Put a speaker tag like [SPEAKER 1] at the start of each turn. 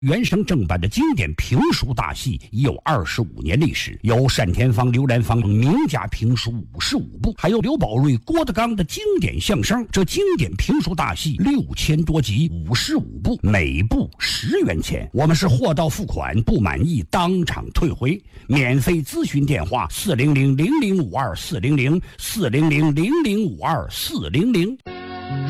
[SPEAKER 1] 原声正版的经典评书大戏已有25年历史，有单田芳、刘兰芳名家评书55部，还有刘宝瑞、郭德纲的经典相声。这经典评书大戏6000多集，55部，每部10元钱。我们是货到付款，不满意当场退回。免费咨询电话400-0052-400，400-0052-400。